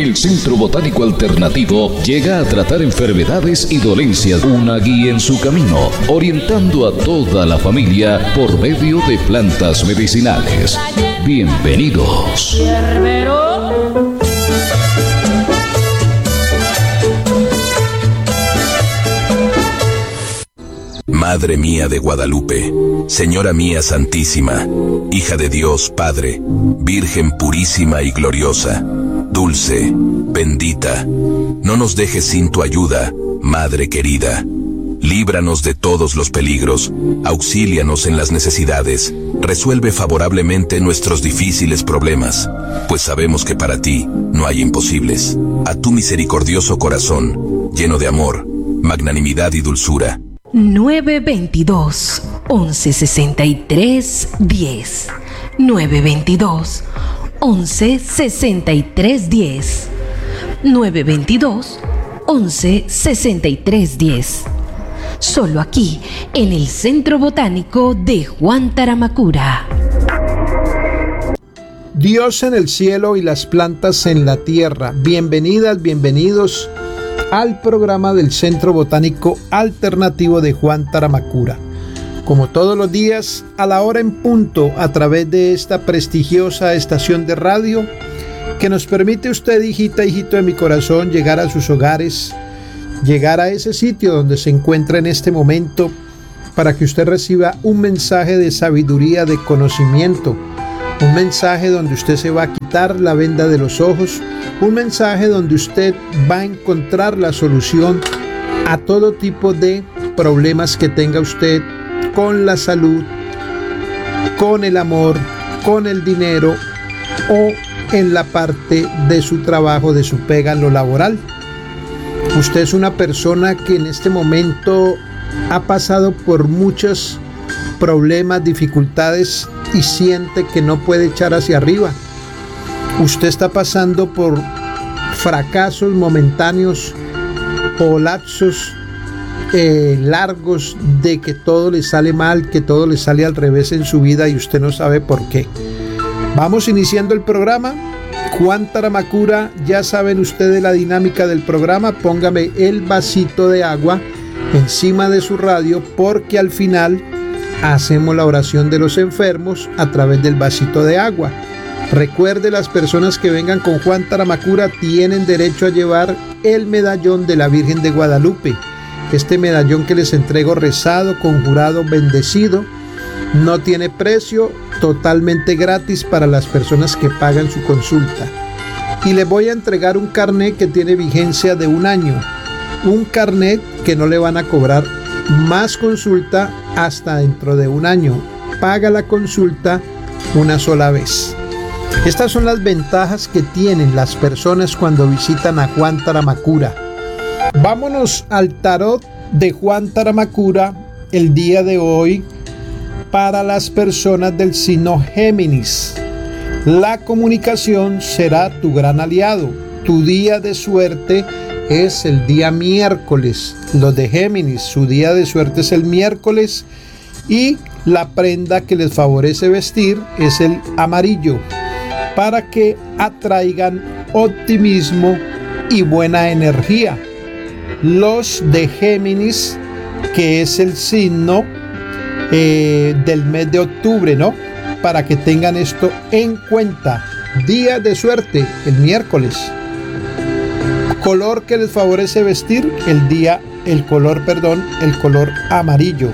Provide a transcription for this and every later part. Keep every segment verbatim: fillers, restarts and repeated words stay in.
El Centro Botánico Alternativo llega a tratar enfermedades y dolencias, una guía en su camino, orientando a toda la familia por medio de plantas medicinales. Bienvenidos. Madre mía de Guadalupe, Señora mía Santísima, hija de Dios Padre, Virgen purísima y gloriosa, dulce, bendita, no nos dejes sin tu ayuda, Madre querida. Líbranos de todos los peligros, auxílianos en las necesidades, resuelve favorablemente nuestros difíciles problemas, pues sabemos que para ti no hay imposibles. A tu misericordioso corazón, lleno de amor, magnanimidad y dulzura. nueve veintidós, once sesenta y tres, diez. nueve veintidós, once sesenta y tres, diez. nueve veintidós, once sesenta y tres, diez. Solo aquí, en el Centro Botánico de Juan Taramacura. Dios en el cielo y las plantas en la tierra. Bienvenidas, bienvenidos al programa del Centro Botánico Alternativo de Juan Taramacura. Como todos los días, a la hora en punto, a través de esta prestigiosa estación de radio que nos permite usted, hijita, hijito de mi corazón, llegar a sus hogares, llegar a ese sitio donde se encuentra en este momento para que usted reciba un mensaje de sabiduría, de conocimiento, un mensaje donde usted se va a quitar la venda de los ojos, un mensaje donde usted va a encontrar la solución a todo tipo de problemas que tenga usted con la salud, con el amor, con el dinero o en la parte de su trabajo, de su pega en lo laboral. Usted es una persona que en este momento ha pasado por muchos problemas, dificultades y siente que no puede echar hacia arriba. Usted está pasando por fracasos momentáneos o lapsos eh, largos de que todo le sale mal, que todo le sale al revés en su vida y usted no sabe por qué. Vamos iniciando el programa. Juan Taramacura, ya saben ustedes la dinámica del programa. Póngame el vasito de agua encima de su radio porque al final hacemos la oración de los enfermos a través del vasito de agua. Recuerde, las personas que vengan con Juan Taramacura tienen derecho a llevar el medallón de la Virgen de Guadalupe. Este medallón que les entrego rezado, conjurado, bendecido, no tiene precio, totalmente gratis para las personas que pagan su consulta. Y les voy a entregar un carnet que tiene vigencia de un año. Un carnet que no le van a cobrar más consulta hasta dentro de un año. Paga la consulta una sola vez. Estas son las ventajas que tienen las personas cuando visitan a Juan Taramacura. Vámonos al tarot de Juan Taramacura el día de hoy para las personas del signo Géminis. La comunicación será tu gran aliado. Tu día de suerte es el día miércoles. Los de Géminis, su día de suerte es el miércoles y la prenda que les favorece vestir es el amarillo para que atraigan optimismo y buena energía. Los de Géminis, que es el signo eh, del mes de octubre, ¿no? Para que tengan esto en cuenta. Día de suerte, el miércoles. Color que les favorece vestir, el día, el color, perdón, el color amarillo.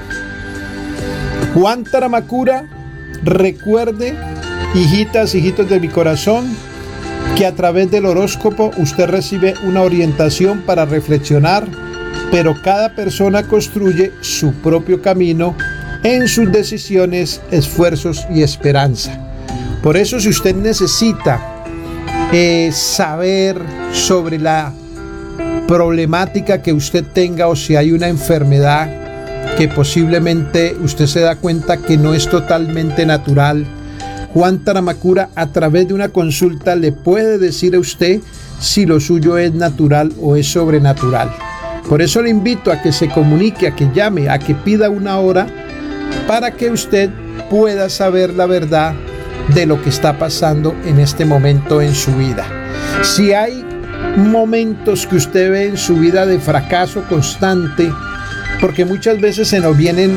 Juan Taramacura, recuerde, hijitas, hijitos de mi corazón, que a través del horóscopo usted recibe una orientación para reflexionar, pero cada persona construye su propio camino en sus decisiones, esfuerzos y esperanza. Por eso, si usted necesita eh, saber sobre la problemática que usted tenga o si hay una enfermedad que posiblemente usted se da cuenta que no es totalmente natural, Juan Taramacura a través de una consulta le puede decir a usted si lo suyo es natural o es sobrenatural. Por eso le invito a que se comunique, a que llame, a que pida una hora para que usted pueda saber la verdad de lo que está pasando en este momento en su vida. Si hay momentos que usted ve en su vida de fracaso constante, porque muchas veces se nos vienen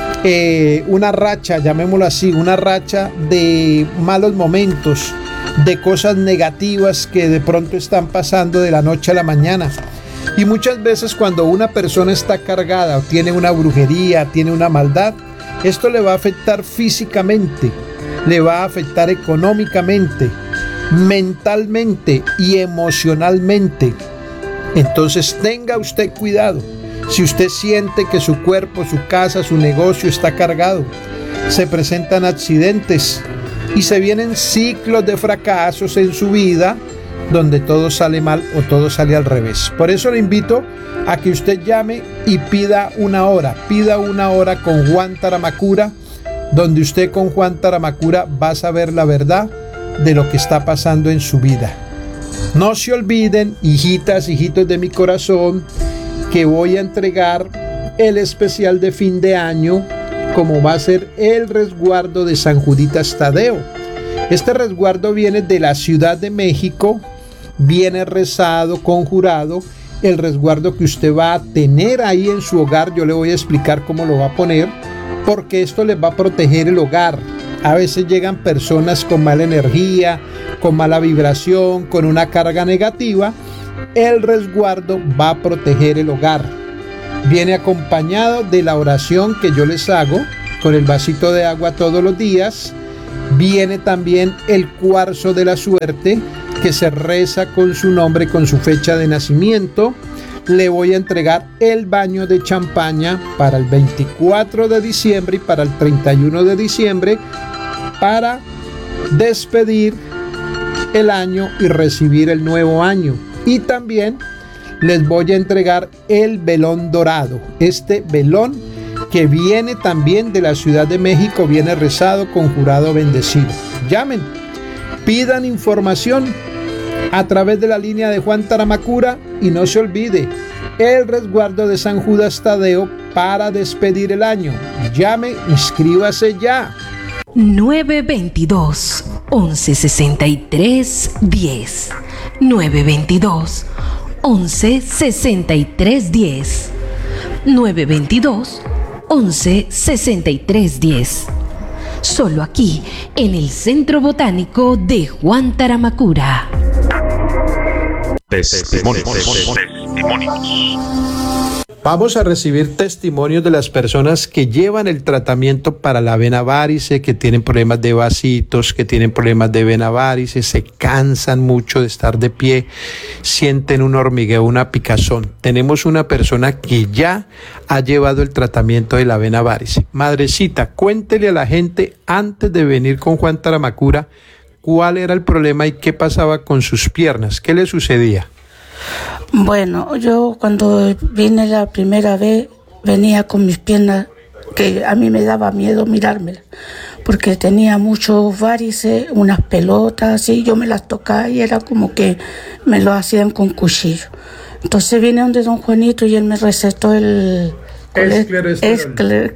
eh, una racha, llamémoslo así, una racha de malos momentos, de cosas negativas que de pronto están pasando de la noche a la mañana. Y muchas veces cuando una persona está cargada o tiene una brujería, tiene una maldad, esto le va a afectar físicamente, le va a afectar económicamente, mentalmente y emocionalmente. Entonces tenga usted cuidado. Si usted siente que su cuerpo, su casa, su negocio está cargado, se presentan accidentes y se vienen ciclos de fracasos en su vida donde todo sale mal o todo sale al revés. Por eso le invito a que usted llame y pida una hora, pida una hora con Juan Taramacura, donde usted con Juan Taramacura va a saber la verdad de lo que está pasando en su vida. No se olviden, hijitas, hijitos de mi corazón, que voy a entregar el especial de fin de año, como va a ser el resguardo de San Juditas Tadeo. Este resguardo viene de la Ciudad de México, viene rezado, conjurado, el resguardo que usted va a tener ahí en su hogar. Yo le voy a explicar cómo lo va a poner, porque esto les va a proteger el hogar. A veces llegan personas con mala energía, con mala vibración, con una carga negativa. El resguardo va a proteger el hogar. Viene acompañado de la oración que yo les hago con el vasito de agua todos los días. Viene también el cuarzo de la suerte, que se reza con su nombre, con su fecha de nacimiento. Le voy a entregar el baño de champaña para el veinticuatro de diciembre y para el treinta y uno de diciembre, para despedir el año y recibir el nuevo año. Y también les voy a entregar el velón dorado. Este velón, que viene también de la Ciudad de México, viene rezado, conjurado, bendecido. Llamen, pidan información a través de la línea de Juan Taramacura y no se olvide, el resguardo de San Judas Tadeo para despedir el año. Llame, inscríbase ya. nueve veintidós, once sesenta y tres, diez. nueve veintidós, once sesenta y tres, diez. nueve veintidós, once sesenta y tres, diez. Solo aquí, en el Centro Botánico de Juan Taramacura. Testimonios. Vamos a recibir testimonios de las personas que llevan el tratamiento para la vena varice, que tienen problemas de vasitos, que tienen problemas de vena varice, se cansan mucho de estar de pie, sienten un hormigueo, una picazón. Tenemos una persona que ya ha llevado el tratamiento de la vena varice. Madrecita, cuéntele a la gente, antes de venir con Juan Taramacura, cuál era el problema y qué pasaba con sus piernas, qué le sucedía. Bueno, yo cuando vine la primera vez venía con mis piernas, que a mí me daba miedo mirármelas, porque tenía muchos varices, unas pelotas así, yo me las tocaba y era como que me lo hacían con cuchillo. Entonces vine donde don Juanito y él me recetó el esclerosterol.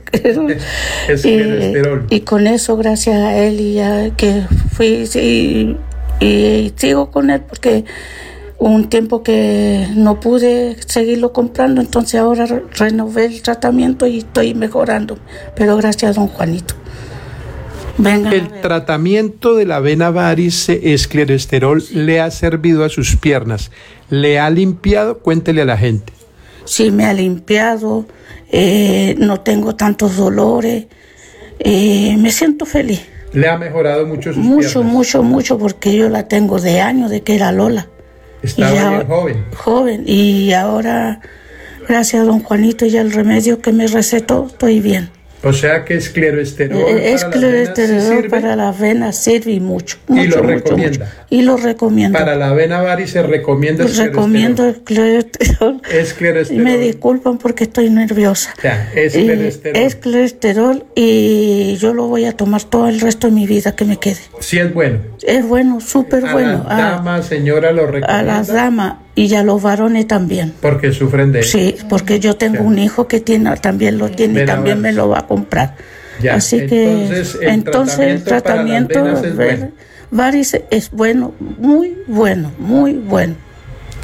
y, y con eso, gracias a él, y ya que fui y, y sigo con él, porque un tiempo que no pude seguirlo comprando, entonces ahora re- renové el tratamiento y estoy mejorando, pero gracias a don Juanito. Venga, el tratamiento de la vena varice esclerosterol le ha servido a sus piernas, le ha limpiado, cuéntele a la gente. Sí, me ha limpiado, eh, no tengo tantos dolores, eh, me siento feliz. Le ha mejorado mucho sus mucho, piernas. Mucho, mucho, mucho, porque yo la tengo de años, de que era Lola. Estaba ya, bien joven. Joven, y ahora, gracias a don Juanito y al remedio que me recetó, estoy bien. O sea que esclerosterol Eh, para las venas sí esclerosterol sirve. para las venas sirve y mucho, mucho, Y lo mucho, recomienda. mucho. Y lo recomiendo. Para la vena varice recomienda esclerosterol. Recomiendo esclerosterol. Esclerosterol. Y me disculpan porque estoy nerviosa. Ya, esclerosterol. Y esclerosterol, y yo lo voy a tomar todo el resto de mi vida que me quede. Sí es bueno. Es bueno, súper A bueno. las damas, señora, lo recomienda. A las damas y a los varones también. Porque sufren de Sí, porque yo tengo Ya. un hijo que tiene, también lo tiene y Vena también me varice. lo va a comprar. Ya, Así que entonces, el entonces el tratamiento tratamiento para las venas es ver- bueno. varice es bueno, muy bueno, muy bueno.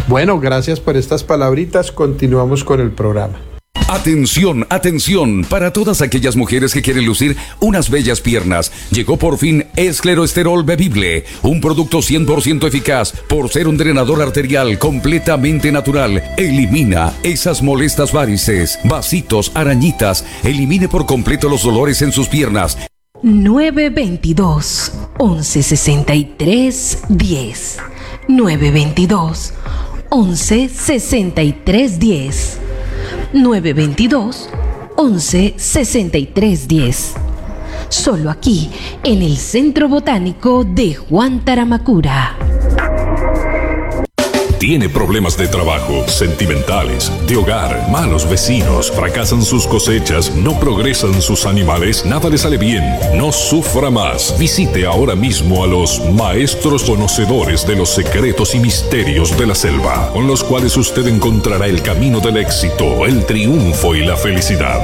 Bueno, gracias por estas palabritas. Continuamos con el programa. Atención, atención, para todas aquellas mujeres que quieren lucir unas bellas piernas. Llegó por fin Escleroesterol Bebible, un producto cien por ciento eficaz por ser un drenador arterial completamente natural. Elimina esas molestas varices, vasitos, arañitas. Elimine por completo los dolores en sus piernas. nueve veintidós, once sesenta y tres, diez. nueve veintidós, once sesenta y tres, diez. nueve veintidós, once sesenta y tres, diez. Solo aquí, en el Centro Botánico de Juan Taramacura. Tiene problemas de trabajo, sentimentales, de hogar, malos vecinos, fracasan sus cosechas, no progresan sus animales, nada le sale bien. No sufra más. Visite ahora mismo a los maestros conocedores de los secretos y misterios de la selva, con los cuales usted encontrará el camino del éxito, el triunfo y la felicidad.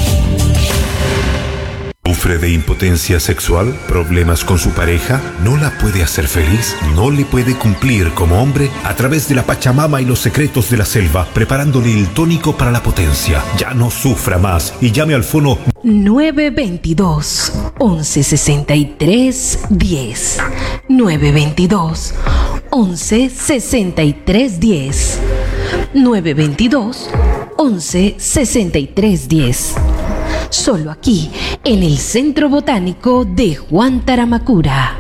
¿Sufre de impotencia sexual? ¿Problemas con su pareja? ¿No la puede hacer feliz? ¿No le puede cumplir como hombre? A través de la Pachamama y los secretos de la selva, preparándole el tónico para la potencia. Ya no sufra más y llame al fono nueve veintidós, once sesenta y tres, diez. nueve veintidós, once sesenta y tres, diez. nueve veintidós, once sesenta y tres, diez. Solo aquí, en el Centro Botánico de Juan Taramacura.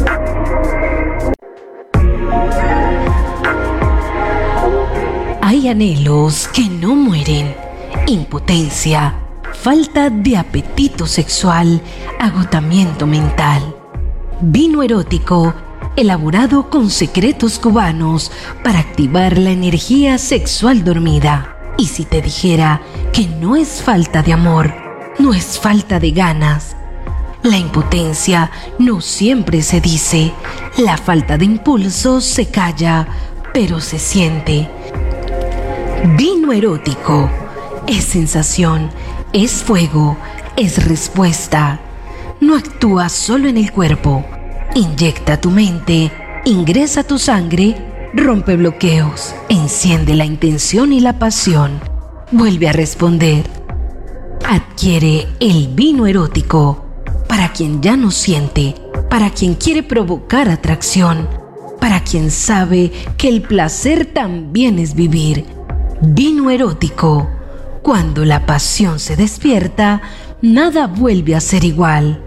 Hay anhelos que no mueren. Impotencia, falta de apetito sexual, agotamiento mental. Vino erótico, elaborado con secretos cubanos para activar la energía sexual dormida. Y si te dijera que no es falta de amor, no es falta de ganas. La impotencia no siempre se dice. La falta de impulso se calla, pero se siente. Vino erótico es sensación, es fuego, es respuesta. No actúa solo en el cuerpo. Inyecta tu mente, ingresa tu sangre, rompe bloqueos, enciende la intención y la pasión. Vuelve a responder. Adquiere el vino erótico para quien ya no siente, para quien quiere provocar atracción, para quien sabe que el placer también es vivir. Vino erótico. Cuando la pasión se despierta, nada vuelve a ser igual.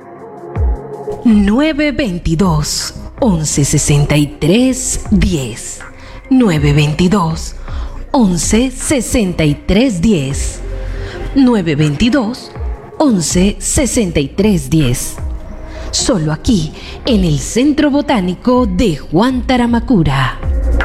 nueve veintidós, once sesenta y tres, diez. nueve veintidós, once sesenta y tres, diez. nueve veintidós, once sesenta y tres, diez. Solo aquí, en el Centro Botánico de Juan Taramacura.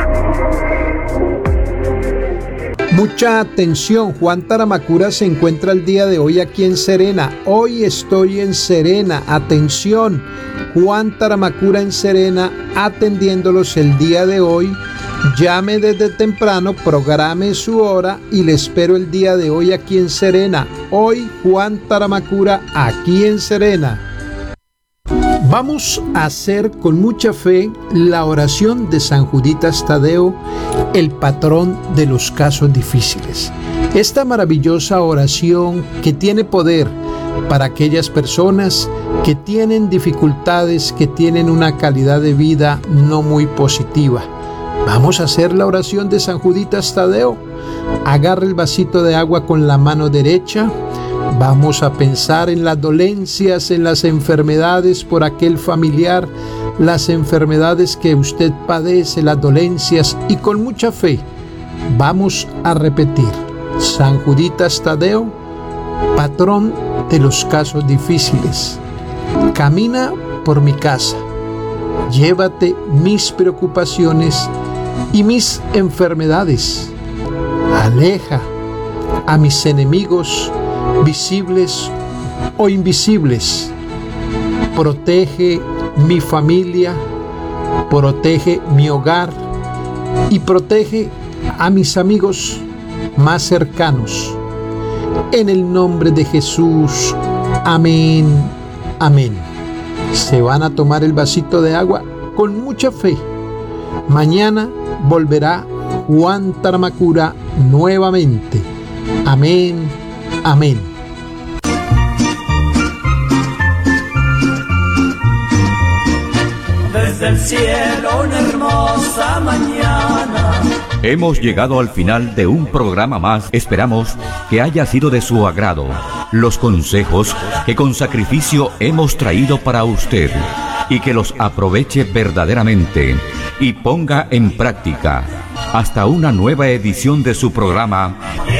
Mucha atención, Juan Taramacura se encuentra el día de hoy aquí en Serena. Hoy estoy en Serena, atención, Juan Taramacura en Serena, atendiéndolos el día de hoy. Llame desde temprano, programe su hora y le espero el día de hoy aquí en Serena. Hoy Juan Taramacura aquí en Serena. Vamos a hacer con mucha fe la oración de San Juditas Tadeo, el patrón de los casos difíciles. Esta maravillosa oración que tiene poder para aquellas personas que tienen dificultades, que tienen una calidad de vida no muy positiva. Vamos a hacer la oración de San Juditas Tadeo. Agarre el vasito de agua con la mano derecha. Vamos a pensar en las dolencias, en las enfermedades por aquel familiar, las enfermedades que usted padece, las dolencias, y con mucha fe vamos a repetir: San Juditas Tadeo, patrón de los casos difíciles, camina por mi casa, llévate mis preocupaciones y mis enfermedades, aleja a mis enemigos visibles o invisibles, protege mi familia, protege mi hogar y protege a mis amigos más cercanos. En el nombre de Jesús, amén, amén. Se van a tomar el vasito de agua con mucha fe. Mañana volverá Juan Taramacura nuevamente. Amén, amén. Desde el cielo una hermosa mañana. Hemos llegado al final de un programa más. Esperamos que haya sido de su agrado los consejos que con sacrificio hemos traído para usted y que los aproveche verdaderamente y ponga en práctica. Hasta una nueva edición de su programa